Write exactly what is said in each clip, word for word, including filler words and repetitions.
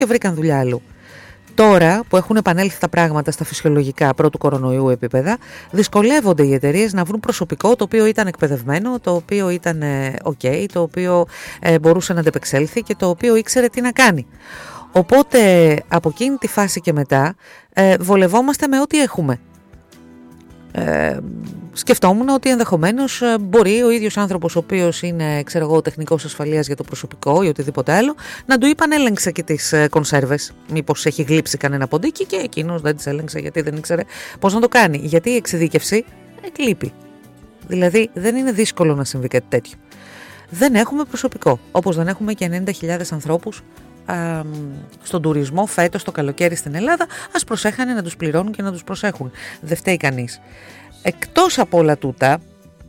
και βρήκαν δουλειά αλλού. Τώρα που έχουν επανέλθει τα πράγματα στα φυσιολογικά πρώτου κορονοϊού επίπεδα, δυσκολεύονται οι εταιρείες να βρουν προσωπικό το οποίο ήταν εκπαιδευμένο, το οποίο ήταν ok, το οποίο ε, μπορούσε να αντεπεξέλθει και το οποίο ήξερε τι να κάνει. Οπότε από εκείνη τη φάση και μετά ε, βολευόμαστε με ό,τι έχουμε. Ε, σκεφτόμουν ότι ενδεχομένως μπορεί ο ίδιος άνθρωπος ο οποίος είναι, ξέρω εγώ, τεχνικός ασφαλείας για το προσωπικό ή οτιδήποτε άλλο, να του είπαν έλεγξε και τις κονσέρβες, μήπως έχει γλύψει κανένα ποντίκι, και εκείνος δεν τις έλεγξε γιατί δεν ήξερε πώς να το κάνει, γιατί η εξειδίκευση εκλείπει. Δηλαδή δεν είναι δύσκολο να συμβεί κάτι τέτοιο. Δεν έχουμε προσωπικό, όπως δεν έχουμε και ενενήντα χιλιάδες ανθρώπους Α, στον τουρισμό φέτος το καλοκαίρι στην Ελλάδα. Ας προσέχανε να τους πληρώνουν και να τους προσέχουν. Δεν φταίει κανείς. Εκτός από όλα τούτα,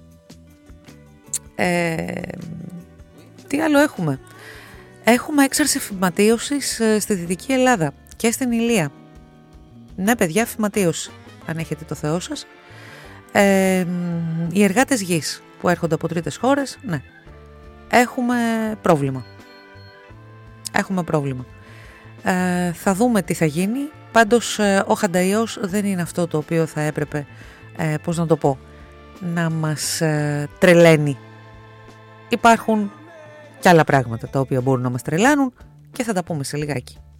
ε, τι άλλο έχουμε? Έχουμε έξαρση φυματίωσης στη Δυτική Ελλάδα και στην Ηλία. Ναι παιδιά, φυματίωση, αν έχετε το Θεό σας. ε, Οι εργάτες γης που έρχονται από τρίτες χώρες, ναι, έχουμε πρόβλημα. Έχουμε πρόβλημα. Ε, θα δούμε τι θα γίνει. Πάντως ε, ο χανταϊός δεν είναι αυτό το οποίο θα έπρεπε, ε, πώς να το πω, να μας ε, τρελαίνει. Υπάρχουν και άλλα πράγματα τα οποία μπορούν να μας τρελάνουν και θα τα πούμε σε λιγάκι.